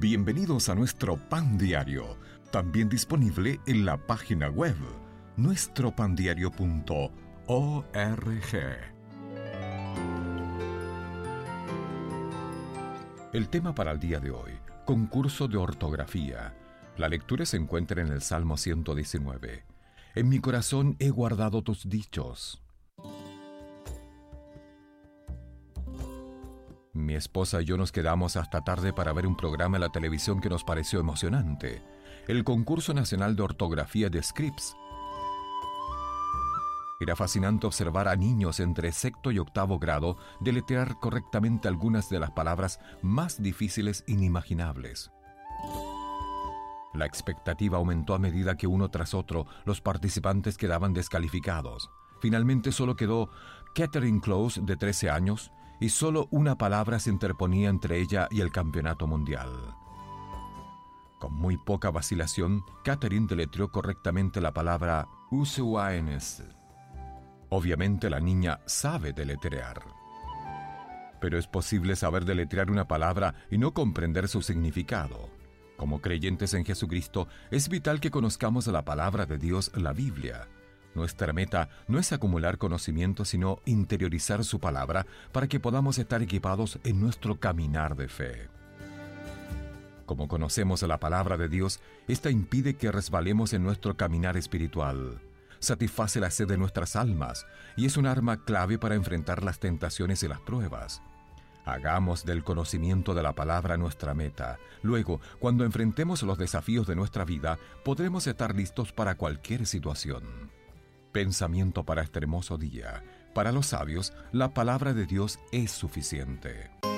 Bienvenidos a nuestro Pan Diario, también disponible en la página web nuestropandiario.org. El tema para el día de hoy: concurso de ortografía. La lectura se encuentra en el Salmo 119. En mi corazón he guardado tus dichos. Mi esposa y yo nos quedamos hasta tarde para ver un programa en la televisión que nos pareció emocionante: el Concurso Nacional de Ortografía de Scripps. Era fascinante observar a niños entre sexto y octavo grado deletrear correctamente algunas de las palabras más difíciles inimaginables. La expectativa aumentó a medida que uno tras otro los participantes quedaban descalificados. Finalmente solo quedó Catherine Close, de 13 años, y solo una palabra se interponía entre ella y el campeonato mundial. Con muy poca vacilación, Catherine deletreó correctamente la palabra Usuaenes. Obviamente la niña sabe deletrear. Pero es posible saber deletrear una palabra y no comprender su significado. Como creyentes en Jesucristo, es vital que conozcamos la palabra de Dios, la Biblia. Nuestra meta no es acumular conocimiento, sino interiorizar su palabra para que podamos estar equipados en nuestro caminar de fe. Como conocemos la palabra de Dios, esta impide que resbalemos en nuestro caminar espiritual. Satisface la sed de nuestras almas y es un arma clave para enfrentar las tentaciones y las pruebas. Hagamos del conocimiento de la palabra nuestra meta. Luego, cuando enfrentemos los desafíos de nuestra vida, podremos estar listos para cualquier situación. Pensamiento para este hermoso día: para los sabios, la palabra de Dios es suficiente.